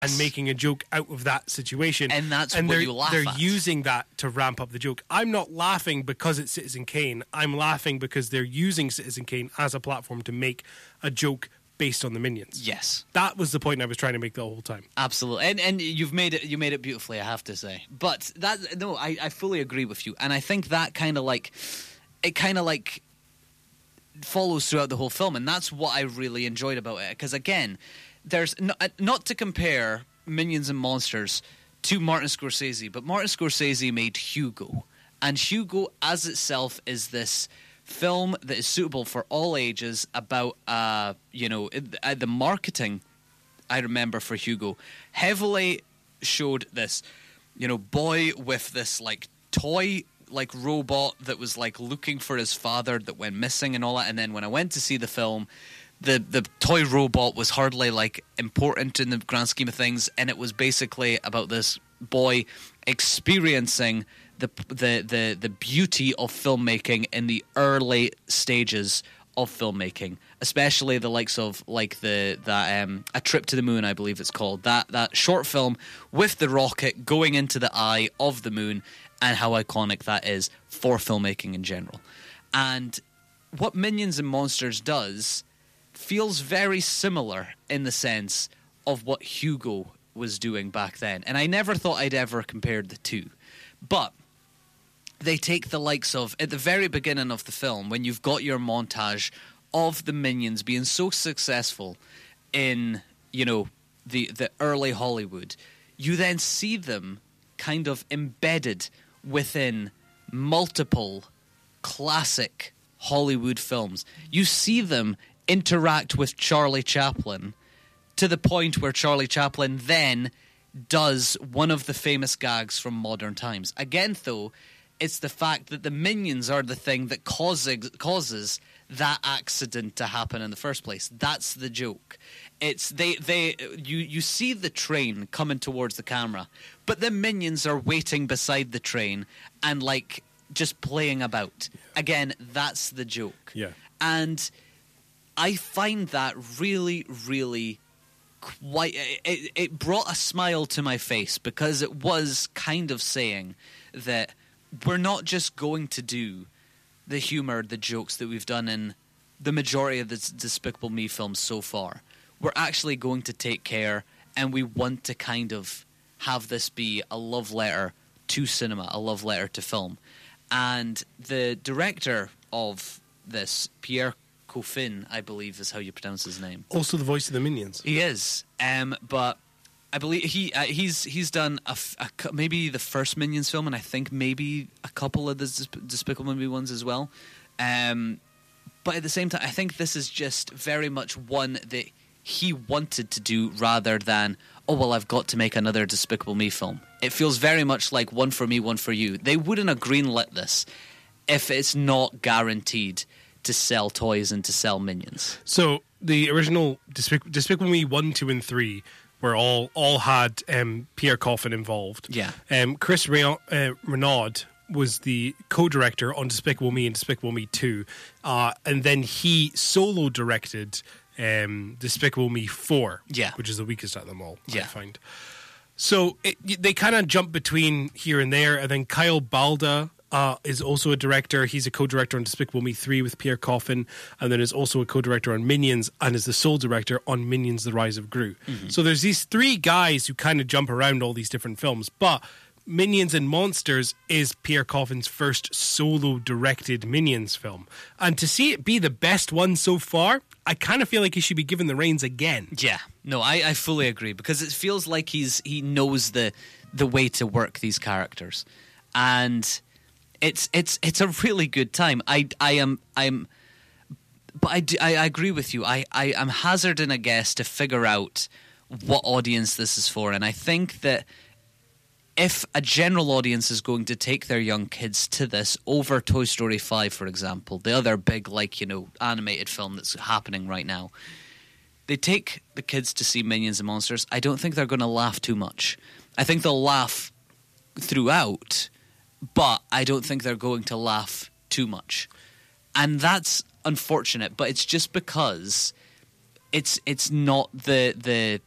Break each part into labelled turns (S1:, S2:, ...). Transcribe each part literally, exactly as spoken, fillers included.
S1: and making a joke out of that situation.
S2: And that's
S1: and
S2: what
S1: they're,
S2: you laugh
S1: they're
S2: at.
S1: using that to ramp up the joke. I'm not laughing because it's Citizen Kane. I'm laughing because they're using Citizen Kane as a platform to make a joke based on the Minions.
S2: Yes.
S1: That was the point I was trying to make the whole time.
S2: Absolutely. And and you've made it you made it beautifully, I have to say. But that no, I, I fully agree with you. And I think that kind of like it kind of like follows throughout the whole film, and that's what I really enjoyed about it. Because again, there's no, not to compare Minions and Monsters to Martin Scorsese, but Martin Scorsese made Hugo, and Hugo as itself is this film that is suitable for all ages about uh you know uh, the marketing I remember for Hugo heavily showed this you know boy with this like toy like robot that was like looking for his father that went missing and all that. And then when I went to see the film, the the toy robot was hardly like important in the grand scheme of things, and it was basically about this boy experiencing the the the, the beauty of filmmaking in the early stages of filmmaking, especially the likes of like the that um A Trip to the Moon, I believe it's called, that that short film with the rocket going into the eye of the moon, and how iconic that is for filmmaking in general. And what Minions and Monsters does feels very similar in the sense of what Hugo was doing back then. And I never thought I'd ever compared the two. But they take the likes of, at the very beginning of the film, when you've got your montage of the Minions being so successful in, you know, the, the early Hollywood, you then see them kind of embedded within multiple classic Hollywood films. You see them interact with Charlie Chaplin to the point where Charlie Chaplin then does one of the famous gags from Modern Times. Again, though, it's the fact that the Minions are the thing that causes causes that accident to happen in the first place. That's the joke. It's they they you you see the train coming towards the camera, but the Minions are waiting beside the train and like just playing about. Again, that's the joke.
S1: Yeah.
S2: And I find that really, really quite. It, it brought a smile to my face because it was kind of saying that we're not just going to do the humor, the jokes that we've done in the majority of the Despicable Me films so far. We're actually going to take care, and we want to kind of have this be a love letter to cinema, a love letter to film. And the director of this, Pierre Coffin, I believe is how you pronounce his name.
S1: Also the voice of the Minions.
S2: He is, um, but I believe he uh, he's he's done a, a, maybe the first Minions film, and I think maybe a couple of the Desp- Despicable Me ones as well. Um, but at the same time, I think this is just very much one that he wanted to do rather than, oh, well, I've got to make another Despicable Me film. It feels very much like one for me, one for you. They wouldn't have greenlit this if it's not guaranteed to sell toys and to sell Minions.
S1: So the original Despic- Despicable Me one, two, and three were all all had um, Pierre Coffin involved.
S2: Yeah.
S1: Um, Chris Ray- uh, Renaud was the co-director on Despicable Me and Despicable Me two, uh, and then he solo directed um, Despicable Me four,
S2: yeah.
S1: which is the weakest out of them all,
S2: yeah.
S1: I find. So it, they kind of jump between here and there, and then Kyle Balda uh, is also a director. He's a co-director on Despicable Me three with Pierre Coffin, and then is also a co-director on Minions, and is the sole director on Minions: The Rise of Gru. Mm-hmm. So there's these three guys who kind of jump around all these different films, but Minions and Monsters is Pierre Coffin's first solo-directed Minions film. And to see it be the best one so far, I kind of feel like he should be given the reins again.
S2: Yeah, no, I, I fully agree, because it feels like he's he knows the the way to work these characters, and it's it's it's a really good time. I I am I'm, but I, do, I, I agree with you. I I am hazarding a guess to figure out what audience this is for, and I think that if a general audience is going to take their young kids to this over Toy Story five, for example, the other big, like, you know, animated film that's happening right now, they take the kids to see Minions and Monsters, I don't think they're going to laugh too much. I think they'll laugh throughout, but I don't think they're going to laugh too much. And that's unfortunate, but it's just because it's it's not the the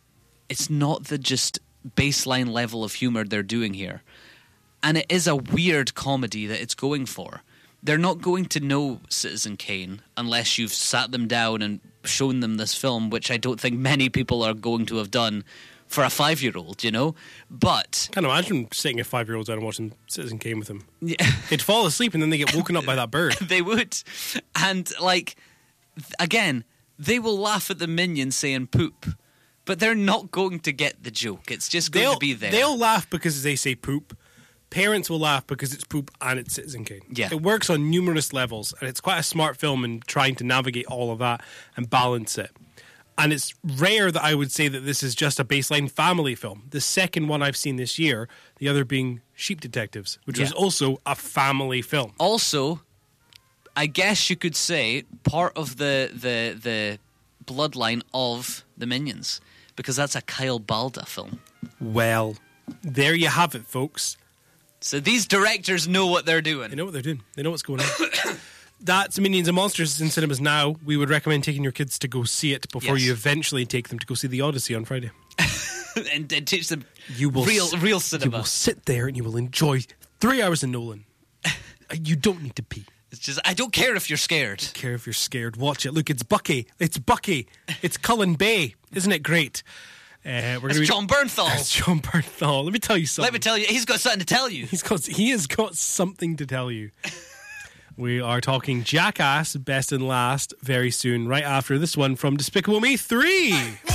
S2: it's not the just baseline level of humor they're doing here. And it is a weird comedy that it's going for. They're not going to know Citizen Kane unless you've sat them down and shown them this film, which I don't think many people are going to have done for a five-year-old, you know? But...
S1: Can't imagine sitting a five-year-old down and watching Citizen Kane with him.
S2: Yeah.
S1: They'd fall asleep and then they get woken up by that bird.
S2: They would. And, like, th- again, they will laugh at the minions saying poop, but they're not going to get the joke. It's just going
S1: They'll,
S2: to be there.
S1: they'll laugh because they say poop. Parents will laugh because it's poop and it's Citizen Kane.
S2: Yeah.
S1: It works on numerous levels, and it's quite a smart film in trying to navigate all of that and balance it. And it's rare that I would say that this is just a baseline family film. The second one I've seen this year, the other being Sheep Detectives, which
S2: Yeah.
S1: was also a family film.
S2: Also, I guess you could say part of the the the bloodline of the Minions, because that's a Kyle Balda film.
S1: Well, there you have it, folks.
S2: So these directors know what they're doing.
S1: They know what they're doing. They know what's going on. That's Minions and Monsters. It's in cinemas now. We would recommend taking your kids to go see it before
S2: Yes.
S1: you eventually take them to go see The Odyssey on Friday.
S2: and, and teach them
S1: You will
S2: real
S1: s-
S2: real
S1: You
S2: cinema.
S1: will sit there and you will enjoy three hours of Nolan. You don't need to pee.
S2: It's just I don't care if you're scared.
S1: Care if you're scared. Watch it. Look, it's Bucky. It's Bucky. It's Cullen Bay. Isn't it great? Uh, we're
S2: It's
S1: gonna be-
S2: John Bernthal.
S1: That's John Bernthal. Let me tell you something.
S2: Let me tell you, he's got something to tell you.
S1: He's got. He has got something to tell you. We are talking Jackass, Best and Last, very soon, right after this one from Despicable Me three.